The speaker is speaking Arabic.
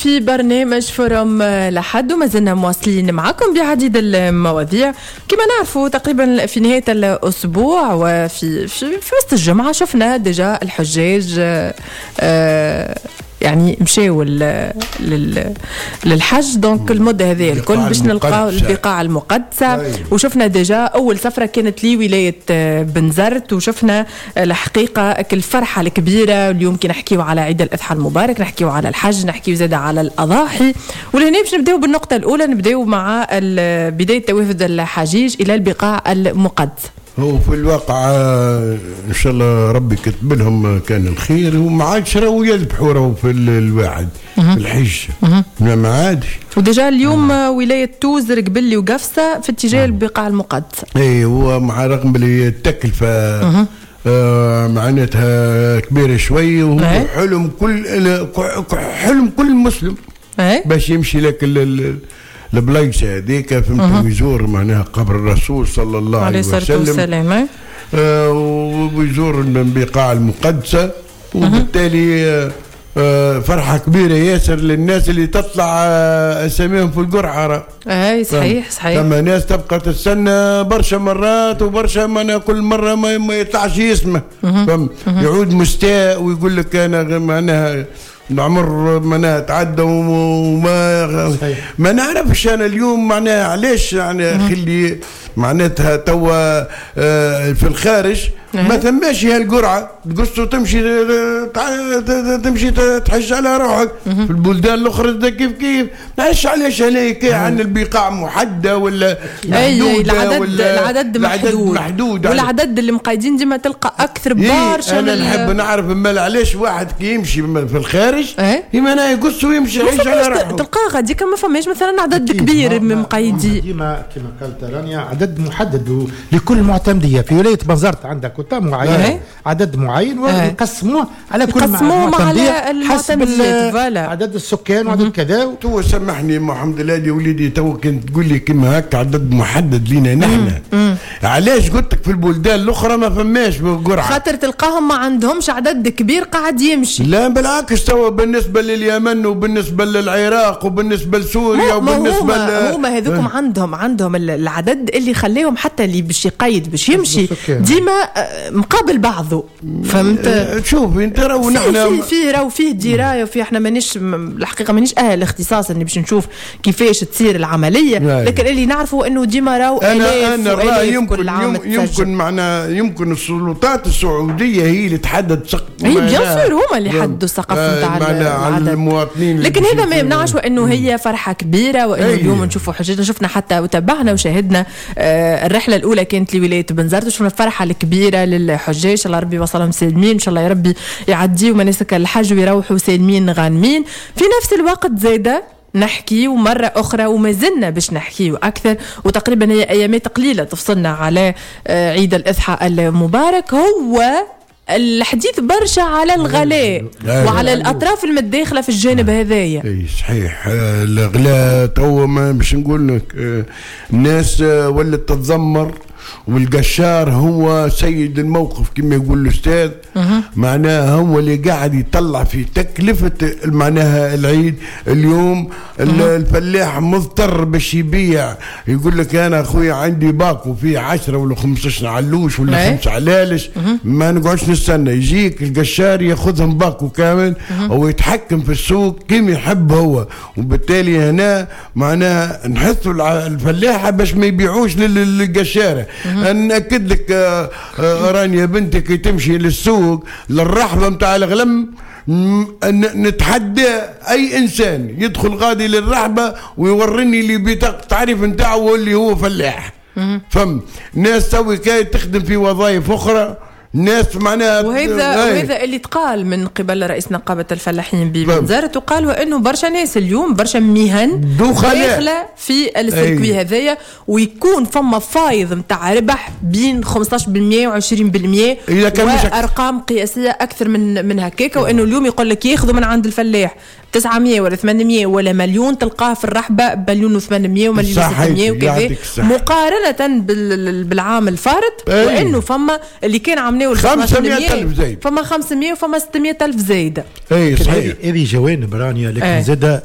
في برنامج فورم لحد، وما زلنا مواصلين معكم بعديد المواضيع. كما نعرفوا تقريبا في نهاية الأسبوع وفي وسط الجمعة شفنا ديجا الحجاج يعني مشاو للحج. دونك المدة هذه الكل باش نلقاو البقاع المقدسة. وشفنا ديجا أول سفرة كانت لي ولاية بنزرت، وشفنا الحقيقة الفرحة الكبيرة. اليوم كي نحكيو على عيد الأضحى المبارك، نحكيو على الحج، نحكيو زادة على الأضاحي. ولهنا باش نبداو بالنقطة الأولى، نبداو مع بداية توافد الحجيج إلى البقاع المقدسة. هو في الواقع ان شاء الله ربي كتب لهم كان الخير، وما عادش راهو يذبحوا راهو في الواحد في الحج ما عادش. وديجا اليوم ولايه توزر قبلي وقفصه في اتجاه البقاع المقدسه. اي هو مع رغم بلي التكلفه معناتها كبيره شوي، وهو حلم كل مسلم باش يمشي لك البلايص هذيك فهمت، ويزور معناها قبر الرسول صلى الله عليه وسلم، ويزور البقاع المقدسة. وبالتالي فرحة كبيرة ياسر للناس اللي تطلع اساميهم في القرعة. اي صحيح. لما ناس تبقى تستنى برشا مرات وبرشا معناها كل مرة ما يطلعش اسمه، يعود مستاء ويقول لك انا معناها العمر معناها تعدى وما ما نعرفش انا اليوم معناها علاش يعني خلي معناتها توا في الخارج ما ثماش هالقرعه تقصوا تمشي تحج على روحك. في البلدان الاخرى كيف معلش علاش هناك عن البقاع محدده ولا محدوده العدد محدود والعدد اللي مقيدين ديما تلقى اكثر برشا. انا نحب نعرف مال علاش واحد كي يمشي في الخارج يما يقص ويمشي يعيش على روحه تلقاه غادي كما فماش مثلا عدد كبير من مقيدين. ديما كما قالت رانيا عدد محدد لكل معتمديه. في ولايه بنزرت عندك كتاب معين عدد معين ويقسموه على كل معتمديه حسب عدد السكان وعدد كذا. تو سامحني محمد الهادي وليدي، تو كنت تقول لي كما هكا عدد محدد لينا نحن. علاش قلت لك في البلدان الاخرى ما فماش بالقرعه؟ خاطر تلقاهم ما عندهمش عدد كبير قاعد يمشي. لا بالعكس، تو بالنسبه لليمن وبالنسبه للعراق وبالنسبه لسوريا وبالنسبه هما هذوكم عندهم العدد اللي خليهم حتى اللي باش يقيد باش يمشي ديما مقابل بعضه. فهمت؟ شوف انت راهو نحن فيه درايه، وفي احنا مانيش الحقيقه مانيش اهل اختصاص اني باش نشوف كيفاش تصير العمليه، لكن اللي نعرفه انه ديما راهو انا الراي يمكن معنا يمكن السلطات السعوديه هي اللي تحدد سقف. هي بيان سور هما اللي حددوا السقف نتاع المواطنين، لكن هذا ما يمنعش وانه هي فرحه كبيره، وانه اليوم نشوفوا حجاجنا. شفنا حتى وتابعنا وشاهدنا الرحله الاولى كانت لولايه بنزرت، وشفنا الفرحه الكبيره للحجاج. ان شاء الله ربي وصلهم سالمين، ان شاء الله يا ربي يعديوا مناسك الحج ويروحوا سالمين غانمين. في نفس الوقت زايده نحكي مرة أخرى وما زلنا باش نحكي أكثر، وتقريبا هي أيامات قليلة تفصلنا على عيد الأضحى المبارك. هو الحديث برشا على الغلاء وعلى الأطراف المتداخلة في الجانب هذايا. اي صحيح، الغلاء تو باش نقول لك الناس ولت تتذمر، والقشار هو سيد الموقف كما يقول الأستاذ. معناها هو اللي قاعد يطلع في تكلفة معناها العيد. اليوم الفلاح مضطر باش يبيع، يقول لك أنا أخويا عندي باكو فيه 10 ولا 15 علوش ولا 5 علالش، ما نقعدش نستنى. يجيك القشار ياخذهم باكو كامل ويتحكم في السوق كما يحب هو. وبالتالي هنا معناها نحثوا الفلاحة باش ما يبيعوش للقشارة. نأكد لك رانيا بنتك كي تمشي للسوق للرحبة متاع الغلم، نتحدى أي إنسان يدخل غادي للرحبة ويوريني اللي بطاقة التعريف نتاعه اللي هو فلاح. فهم ناس توي كاي تخدم في وظائف أخرى، ناس معناها وهذا اللي تقال من قبل رئيس نقابة الفلاحين ببنزرت، وقال انه برشا ناس اليوم برشا مهن داخله في السيركوي هذايا، ويكون فما فايض نتاع ربح بين 15% و20% وارقام قياسيه اكثر من هكاك. وانه اليوم يقول لك ياخذوا من عند الفلاح 900 ولا 800 ولا مليون، تلقاه في الرحبة بمليون و800 ومليون و600 وكذا، مقارنة بالعام الفارط. وإنه فما اللي كان عاملينه 500,000 زايد، فما 500 وفما 600,000 زايدة. اي صحيح. هذه جوانب رانيا، لكن زاد